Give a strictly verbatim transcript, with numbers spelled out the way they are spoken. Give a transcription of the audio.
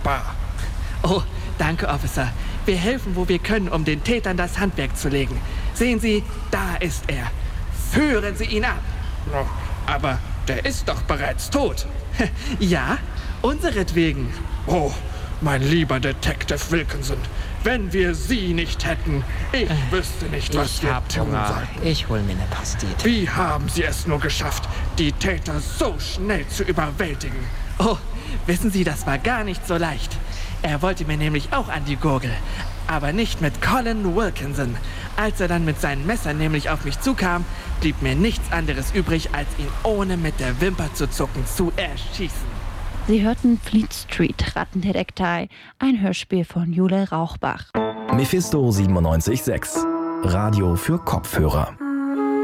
Bar. Oh, danke, Officer. Wir helfen, wo wir können, um den Tätern das Handwerk zu legen. Sehen Sie, da ist er. Führen Sie ihn ab. No, aber der ist doch bereits tot. Ja, unseretwegen. Oh, mein lieber Detective Wilkinson, wenn wir Sie nicht hätten, ich wüsste nicht, was ich wir hab tun Hunger. sollten. Ich hol mir eine Pastete. Wie haben Sie es nur geschafft, die Täter so schnell zu überwältigen? Oh, wissen Sie, das war gar nicht so leicht. Er wollte mir nämlich auch an die Gurgel. Aber nicht mit Colin Wilkinson. Als er dann mit seinem Messer nämlich auf mich zukam, blieb mir nichts anderes übrig, als ihn ohne mit der Wimper zu zucken zu erschießen. Sie hörten Fleet Street, Rattendetektei, ein Hörspiel von Jule Rauchbach. Mephisto siebenundneunzig Komma sechs. Radio für Kopfhörer.